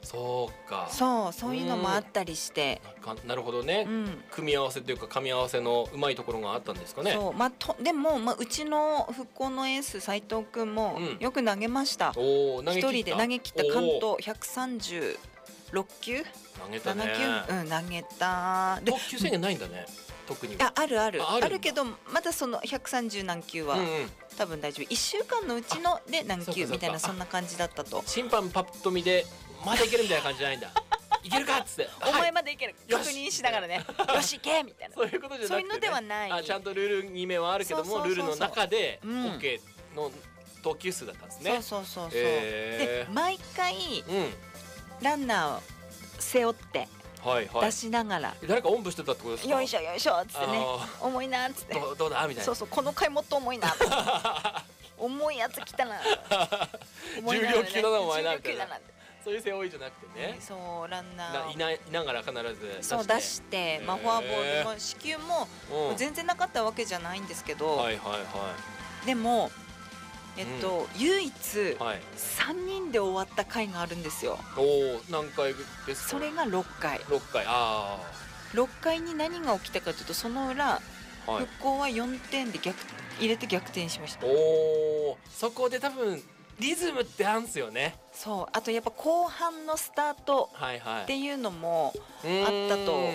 そうか。 そういうのもあったりして、 なるほどね、組み合わせというか噛み合わせのうまいところがあったんですかね。 そう、でも、うちの復興のエース斉藤君もよく投げました。一人で投げ切った。関東136球投げたね。 7球、投げた。 投球制限ないんだね。特にあるけど、まだその130何球は、多分大丈夫。1週間のうちので何球みたいな、そんな感じだったと。 審判パッと見でまだいけるみたいな感じじゃないんだ。いけるかっつって、 お前までいける、確認しながらね、よしいけみたいな、 そういうことじゃなくてね、 そういうのではない。 ちゃんとルール決めはあるけども、ルールの中で OK の投球数だったんですね。 そうで毎回ランナーを背負って出しながら、 誰かおんぶしてたってことですか。 よいしょよいしょっつってね、重いなっつって、 どうだみたいな。 そうこの回もっと重いな重いやつ来たな、 重量級だなお前なみたいな、そういう背負いじゃなくてね、 そうランナーいながら必ず出して、フォアボールも四球も全然なかったわけじゃないんですけど、でも唯一3人で終わった回があるんですよ。 何回ですか。 それが6回。6回に何が起きたかというと、その裏、復興は4点で入れて逆転しました。 そこで多分リズムってあんすよね。 そう、あとやっぱ後半のスタートっていうのもあったと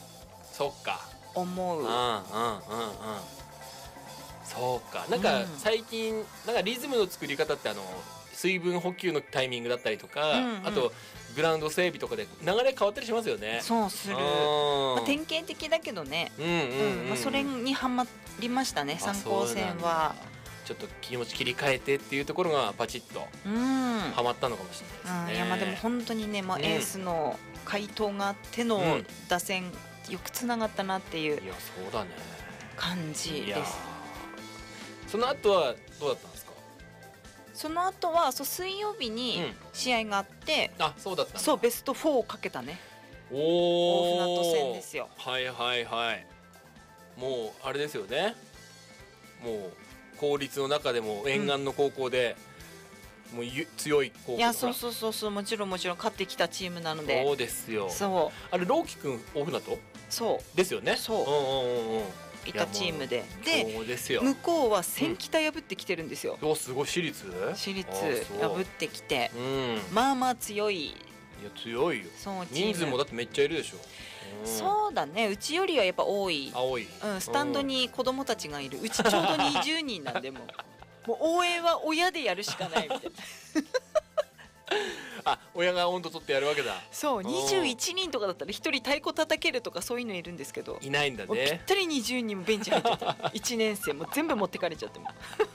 思う。 そうか。なんか最近なんかリズムの作り方って水分補給のタイミングだったりとか、あとグラウンド整備とかで流れ変わったりしますよね。 そうする。典型的だけどね。それにはまりましたね、三高戦は。 ちょっと気持ち切り替えてっていうところがパチッとはまったのかもしれないですね。 でも本当にね、エースの回答があっての打線よくつながったなっていう感じです。 その後はどうだったんですか。 その後は水曜日に試合があって、 そうだった。 そう、ベスト4をかけたね。大船渡戦ですよ。 もうあれですよね。もう公立の中でも沿岸の高校で、もう強い高校。 いや、そうもちろん勝ってきたチームなので。 そうですよ。あれ朗希くん大船渡。そうですよね。 いたチームで、向こうは千北破ってきてるんですよ。 すごい。私立破ってきて、まあ強い。 強いよ。人数もだってめっちゃいるでしょ。 そうだね、うちよりはやっぱ多い。スタンドに子供たちがいる。うちちょうど20人なんで、もう応援は親でやるしかないみたいな。 親が温度取ってやるわけだ。 そう、21人とかだったら1人太鼓叩けるとかそういうのいるんですけど、 いないんだね。 ぴったり20人もベンチ入っちゃって1年生も全部持ってかれちゃっても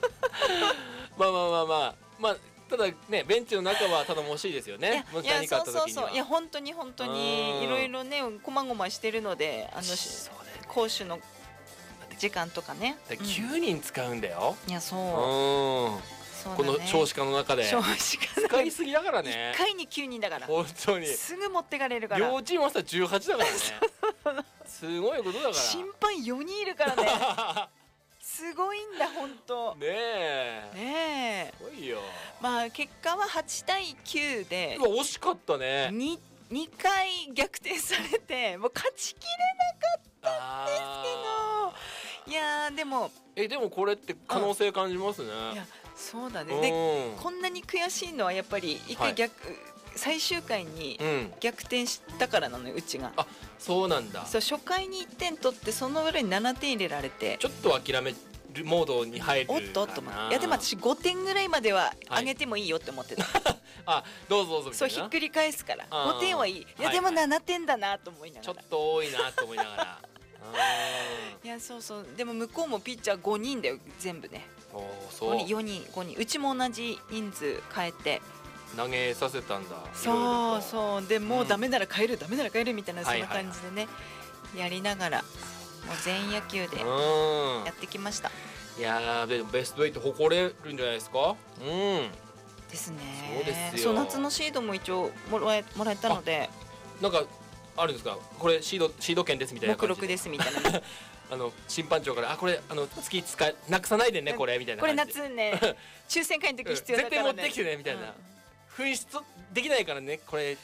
まあただね、ベンチの中は頼もしいですよね。何かあった時には。 いや本当にいろいろね、こまごましてるので、攻守の時間とかね。 9人使うんだよ。 いやそう。 この少子化の中で使いすぎだからね。 1回に9人だから。 本当に。 すぐ持ってかれるから。 両チーム合わせたら18だからね。すごいことだから。 審判4人いるからね。すごいんだ本当。 ねえ。すごいよ。 結果は8対9で。 惜しかったね。 2回逆転されて、もう勝ちきれなかったんですけど。いやでもこれって可能性感じますね。 いやそうだね。でこんなに悔しいのはやっぱり1回最終回に逆転したからなのよ、うちが。 そうなんだ。 そう、初回に1点取ってその裏に7点入れられて、 ちょっと諦めるモードに入るかな。 いやでも私5点ぐらいまでは上げてもいいよって思ってた。 どうぞみたいな。 そう、ひっくり返すから5点はいい。いやでも7点だなと思いながら、 ちょっと多いなと思いながら。 いやそうでも向こうもピッチャー5人だよ全部ね。4人、うちも同じ人数変えて投げさせたんだ。 そうでもうダメなら変えるみたいな、そんな感じでね、やりながらもう全野球でやってきました。 いやでもベスト8誇れるんじゃないですか。 ですね。 そうですよ。 夏のシードも一応もらえたので。 なんかあるんですか、これシード券ですみたいな感じで。 目録ですみたいな。 審判長からこれ月なくさないでねこれみたいなこれ夏ね、抽選会の時必要だからね、 絶対持ってきてねみたいな、紛失できないからねこれ